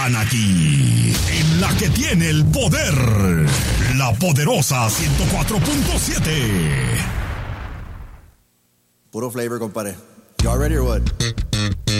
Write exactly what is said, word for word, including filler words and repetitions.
Aquí, en la que tiene el poder, la poderosa ciento cuatro punto siete. Puro flavor, compadre. Y'all ready or what?